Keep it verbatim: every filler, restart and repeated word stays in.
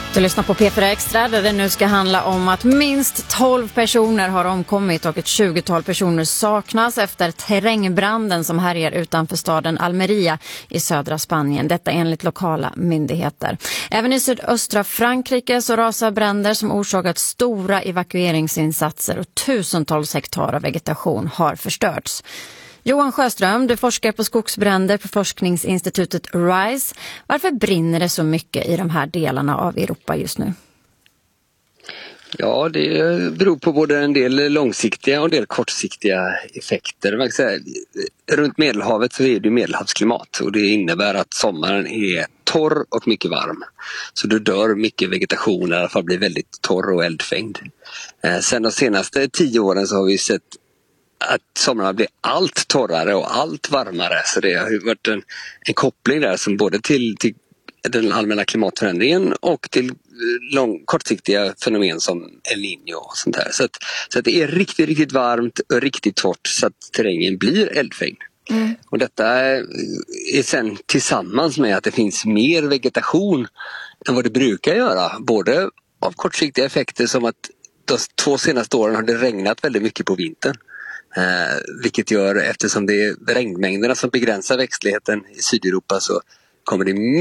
Du lyssnar på P fyra Extra där det nu ska handla om att minst tolv personer har omkommit och ett tjugotal personer saknas efter terrängbranden som härjar utanför staden Almeria i södra Spanien. Detta enligt lokala myndigheter. Även i sydöstra Frankrike så rasar bränder som orsakat stora evakueringsinsatser och tusentals hektar av vegetation har förstörts. Johan Sjöström, du forskar på skogsbränder på forskningsinstitutet RISE. Varför brinner det så mycket i de här delarna av Europa just nu? Ja, det beror på både en del långsiktiga och en del kortsiktiga effekter. Man kan säga, runt Medelhavet så är det medelhavsklimat och det innebär att sommaren är torr och mycket varm. Så då dör mycket vegetation, i alla fall blir väldigt torr och eldfängd. Sen de senaste tio åren så har vi sett att somrarna blir allt torrare och allt varmare, så det har varit en, en koppling där som både till, till den allmänna klimatförändringen och till lång, kortsiktiga fenomen som El Niño och sånt där. Så att, så att det är riktigt, riktigt varmt och riktigt torrt så att terrängen blir eldfängd. Mm. Och detta är sen tillsammans med att det finns mer vegetation än vad det brukar göra, både av kortsiktiga effekter som att de två senaste åren har det regnat väldigt mycket på vintern. Eh, vilket gör, eftersom det är regnmängderna som begränsar växtligheten i Sydeuropa, så kommer det